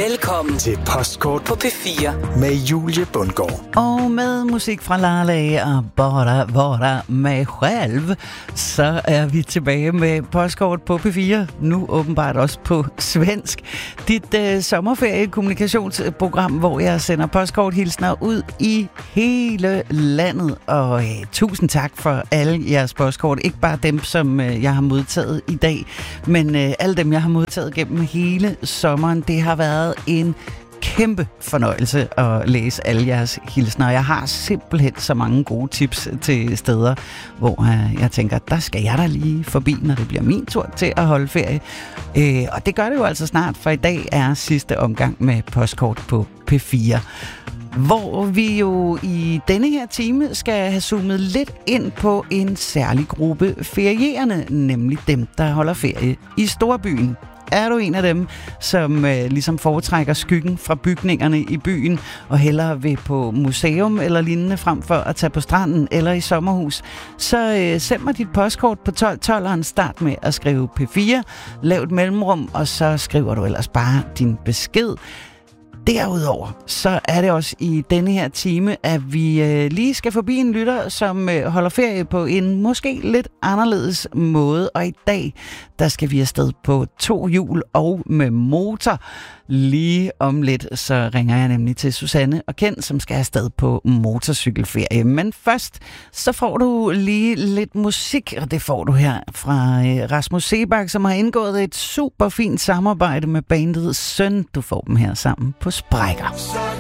Velkommen til Postkort på P4 med Julie Bundgaard. Og med musik fra Lale og Bara Vara mig selv, så er vi tilbage med Postkort på P4. Nu åbenbart også på svensk. Dit sommerferie-kommunikationsprogram, hvor jeg sender postkorthilsner ud i hele landet. Og tusind tak for alle jeres postkort. Ikke bare dem, som jeg har modtaget i dag, men alle dem, jeg har modtaget gennem hele sommeren. Det har været en kæmpe fornøjelse at læse alle jeres hilsner. Jeg har simpelthen så mange gode tips til steder, hvor jeg tænker, der skal jeg da lige forbi, når det bliver min tur til at holde ferie. Og det gør det jo altså snart, for i dag er sidste omgang med postkort på P4. Hvor vi jo i denne her time skal have zoomet lidt ind på en særlig gruppe ferierende, nemlig dem, der holder ferie i storbyen. Er du en af dem, som ligesom foretrækker skyggen fra bygningerne i byen og hellere vil på museum eller lignende frem for at tage på stranden eller i sommerhus, så send mig dit postkort på 1212'eren. Start med at skrive P4, lav et mellemrum, og så skriver du ellers bare din besked. Derudover, så er det også i denne her time, at vi lige skal forbi en lytter, som holder ferie på en måske lidt anderledes måde. Og i dag, der skal vi afsted på 2 hjul og med motor. Lige om lidt, så ringer jeg nemlig til Susanne og Ken, som skal afsted på motorcykelferie. Men først, så får du lige lidt musik, og det får du her fra Rasmus Seebach, som har indgået et super fint samarbejde med bandet Søn. Du får dem her sammen på Sprækker. Så